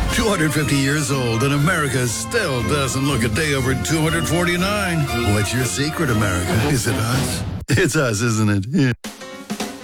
250 years old, and America still doesn't look a day over 249. What's your secret, America? Is it us? It's us, isn't it? Yeah.